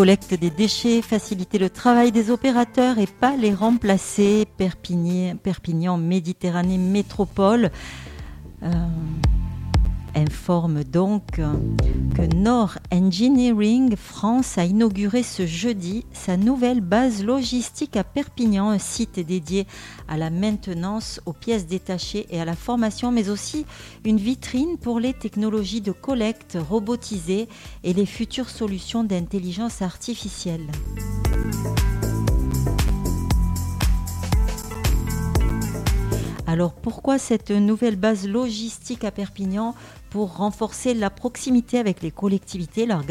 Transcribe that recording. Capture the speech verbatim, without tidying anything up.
collecte des déchets, faciliter le travail des opérateurs et pas les remplacer. Perpignan, Perpignan Méditerranée Métropole euh, informe donc que Nord Engineering France a inauguré ce jeudi sa nouvelle base logistique à Perpignan, un site dédié à la maintenance, aux pièces détachées et à la formation, mais aussi une vitrine pour les technologies de collecte robotisées et les futures solutions d'intelligence artificielle. Alors pourquoi cette nouvelle base logistique à Perpignan ? Pour renforcer la proximité avec les collectivités, leur